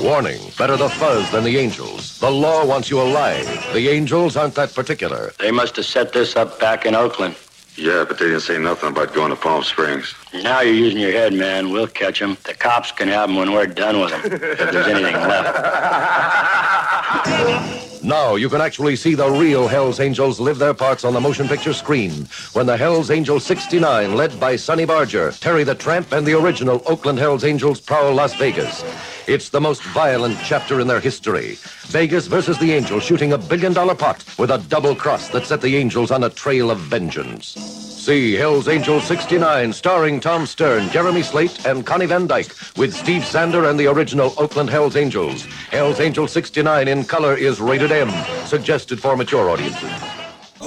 Warning, better the fuzz than the Angels. The law wants you alive. The Angels aren't that particular. They must have set this up back in Oakland. Yeah, but they didn't say nothing about going to Palm Springs. Now you're using your head, man. We'll catch them. The cops can have them when we're done with them, if there's anything left. Now you can actually see the real Hells Angels live their parts on the motion picture screen when the Hells Angels 69, led by Sonny Barger, Terry the Tramp, and the original Oakland Hells Angels prowl Las Vegas. It's the most violent chapter in their history. Vegas versus the Angels shooting $1 billion pot with a double cross that set the Angels on a trail of vengeance. See Hells Angels 69, starring Tom Stern, Jeremy Slate, and Connie Van Dyke, with Steve Sander and the original Oakland Hells Angels. Hells Angels 69 in color is rated M, suggested for mature audiences.